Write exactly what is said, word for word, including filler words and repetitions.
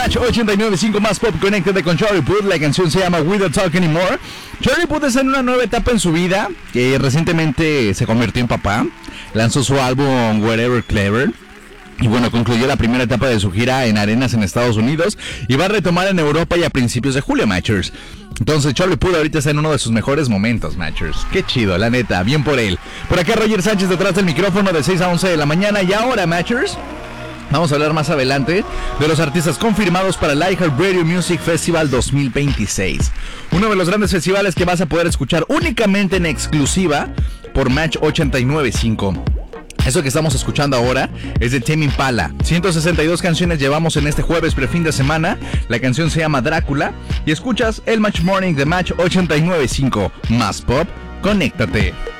Match ochenta y nueve punto cinco más pop. Conéctate con Charlie Puth. La canción se llama We Don't Talk Anymore. Charlie Puth está en una nueva etapa en su vida, que recientemente se convirtió en papá. Lanzó su álbum Wherever Clever. Y bueno, concluyó la primera etapa de su gira en arenas en Estados Unidos y va a retomar en Europa y a principios de julio, Matchers. Entonces Charlie Puth ahorita está en uno de sus mejores momentos, Matchers. Qué chido, la neta, bien por él. Por acá Roger Sánchez detrás del micrófono de seis a once de la mañana. Y ahora, Matchers, vamos a hablar más adelante de los artistas confirmados para el iHeartRadio Music Festival dos mil veintiséis. Uno de los grandes festivales que vas a poder escuchar únicamente en exclusiva por Match ochenta y nueve punto cinco. Eso que estamos escuchando ahora es de Tame Impala. ciento sesenta y dos canciones llevamos en este jueves prefin de semana. La canción se llama Drácula. Y escuchas el Match Morning de Match ochenta y nueve punto cinco. Más pop, conéctate.